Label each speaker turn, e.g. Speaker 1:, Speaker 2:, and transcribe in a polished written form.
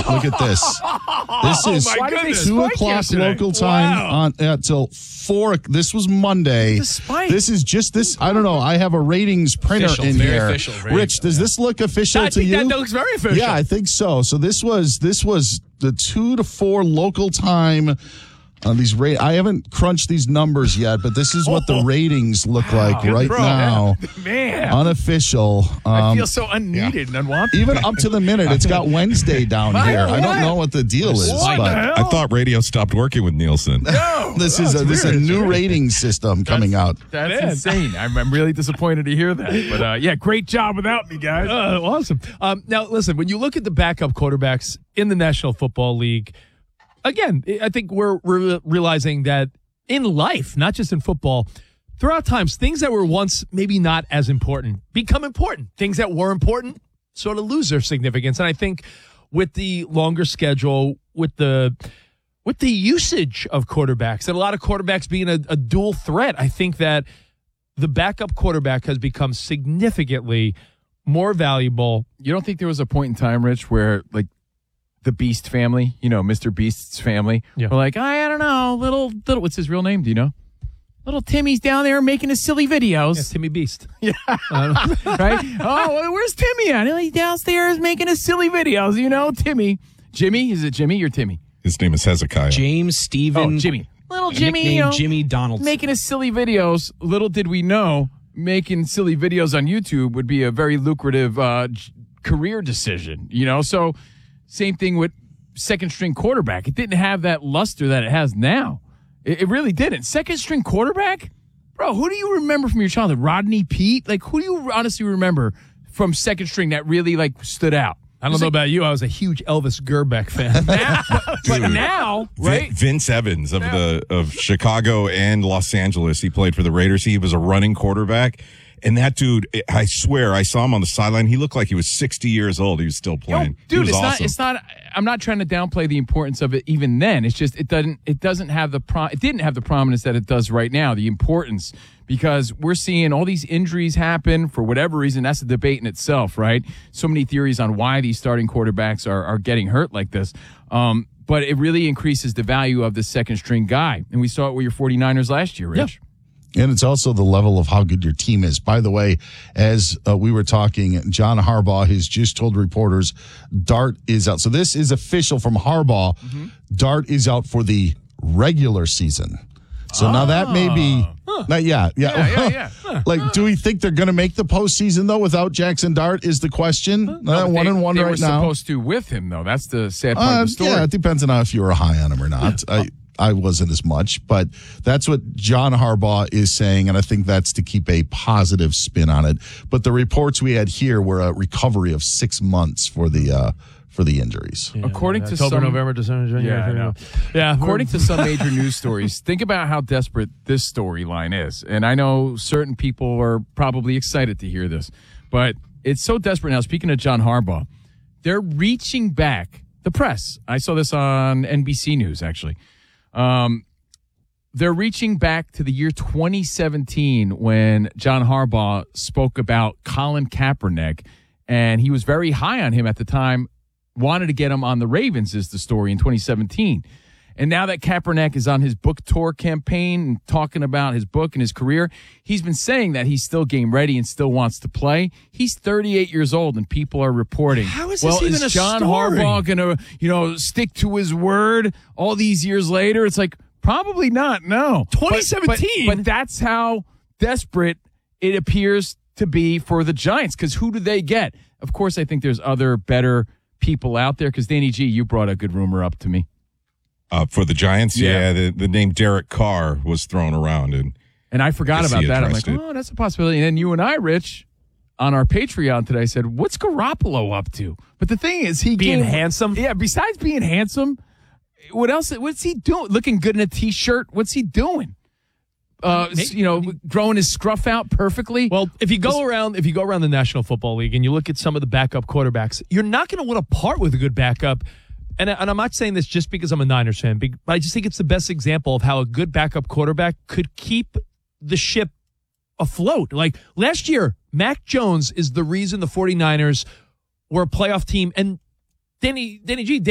Speaker 1: Look at this. This is 2 o'clock local time until 4. This was Monday. This is just this. I don't know. I have a ratings printer in here.
Speaker 2: Official,
Speaker 1: Rich, does this look official to you?
Speaker 2: That looks very official.
Speaker 1: Yeah, I think so. So this was the 2 to 4 local time. I haven't crunched these numbers yet, but this is what the ratings look like right now.
Speaker 2: Man.
Speaker 1: Unofficial.
Speaker 2: I feel so unneeded and unwanted.
Speaker 1: Even up to the minute. It's got Wednesday down here. I don't know what the deal is. But
Speaker 3: I thought radio stopped working with Nielsen.
Speaker 2: No,
Speaker 1: this is a new rating system coming out.
Speaker 2: That's insane. I'm really disappointed to hear that. But, great job without me, guys.
Speaker 4: Awesome. Now, listen, when you look at the backup quarterbacks in the National Football League, again, I think we're realizing that in life, not just in football, throughout times, things that were once maybe not as important become important. Things that were important sort of lose their significance. And I think with the longer schedule, with the usage of quarterbacks, and a lot of quarterbacks being a dual threat, I think that the backup quarterback has become significantly more valuable.
Speaker 2: You don't think there was a point in time, Rich, where like the Beast family, Mr. Beast's family, were like, I don't know, little, what's his real name? Do you know? Little Timmy's down there making his silly videos.
Speaker 4: Yeah, Timmy Beast.
Speaker 2: Yeah. Right? Oh, where's Timmy at? He's downstairs making his silly videos, Timmy. Jimmy? Is it Jimmy or Timmy?
Speaker 3: His name is Hezekiah.
Speaker 5: James Stephen.
Speaker 2: Oh, Jimmy. Little Jimmy,
Speaker 5: Jimmy Donaldson.
Speaker 2: Making his silly videos. Little did we know, making silly videos on YouTube would be a very lucrative career decision, So same thing with second-string quarterback. It didn't have that luster that it has now. It really didn't. Second-string quarterback? Bro, who do you remember from your childhood? Rodney Peete? Like, who do you honestly remember from second string that really, stood out?
Speaker 4: I don't know about you. I was a huge Elvis Gerbeck fan.
Speaker 2: But now, right?
Speaker 3: Vince Evans of Chicago and Los Angeles. He played for the Raiders. He was a running quarterback. And that dude, I swear, I saw him on the sideline. He looked like he was 60 years old. He was still playing.
Speaker 2: Dude,
Speaker 3: it's
Speaker 2: not. I'm not trying to downplay the importance of it. Even then, it's just it didn't have the prominence that it does right now. The importance, because we're seeing all these injuries happen for whatever reason. That's a debate in itself, right? So many theories on why these starting quarterbacks are getting hurt like this. But it really increases the value of the second string guy, and we saw it with your 49ers last year, Rich.
Speaker 1: Yeah. And it's also the level of how good your team is. By the way, as we were talking, John Harbaugh has just told reporters Dart is out. So this is official from Harbaugh. Mm-hmm. Dart is out for the regular season. So now that may be
Speaker 2: Yeah.
Speaker 1: Do we think they're going to make the postseason though without Jackson Dart? Is the question. 1-1 right now.
Speaker 2: They were supposed to with him though. That's the sad part of the story.
Speaker 1: Yeah, it depends on if you were high on him or not. Yeah. I wasn't as much, but that's what John Harbaugh is saying, and I think that's to keep a positive spin on it. But the reports we had here were a recovery of 6 months for the injuries.
Speaker 4: Yeah,
Speaker 2: according to
Speaker 4: October,
Speaker 2: some
Speaker 4: November, December, January.
Speaker 2: Yeah, I know.
Speaker 4: Yeah,
Speaker 2: according to some major news stories, think about how desperate this storyline is. And I know certain people are probably excited to hear this, but it's so desperate now. Speaking of John Harbaugh, they're reaching back. The press. I saw this on NBC News, actually. They're reaching back to the year 2017 when John Harbaugh spoke about Colin Kaepernick, and he was very high on him at the time, wanted to get him on the Ravens is the story in 2017. And now that Kaepernick is on his book tour campaign and talking about his book and his career, he's been saying that he's still game ready and still wants to play. He's 38 years old, and people are reporting,
Speaker 4: how is this even a
Speaker 2: John
Speaker 4: story?
Speaker 2: Harbaugh going to, stick to his word all these years later? It's like, probably not, no.
Speaker 4: 2017?
Speaker 2: But that's how desperate it appears to be for the Giants, because who do they get? Of course, I think there's other better people out there, because Danny G, you brought a good rumor up to me.
Speaker 3: For the Giants, the name Derek Carr was thrown around.
Speaker 2: And I forgot about that. I'm like, that's a possibility. And then you and I, Rich, on our Patreon today said, what's Garoppolo up to? But the thing is,
Speaker 4: being handsome?
Speaker 2: Yeah, besides being handsome, what else? What's he doing? Looking good in a T-shirt? What's he doing? Growing his scruff out perfectly.
Speaker 4: Well, if you go around the National Football League and you look at some of the backup quarterbacks, you're not going to want to part with a good backup. And I'm not saying this just because I'm a Niners fan, but I just think it's the best example of how a good backup quarterback could keep the ship afloat. Like last year, Mac Jones is the reason the 49ers were a playoff team. And Danny G,